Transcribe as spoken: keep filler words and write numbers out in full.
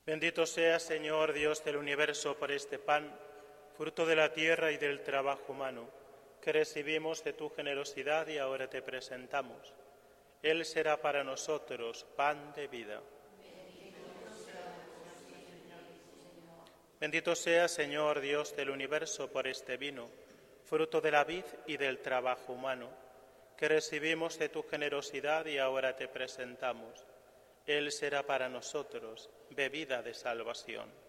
Bendito sea, Señor Dios del universo, por este pan, fruto de la tierra y del trabajo humano, que recibimos de tu generosidad y ahora te presentamos. Él será para nosotros pan de vida. Bendito sea, Señor Dios del universo, por este vino, fruto de la vid y del trabajo humano, que recibimos de tu generosidad y ahora te presentamos. Él será para nosotros bebida de salvación.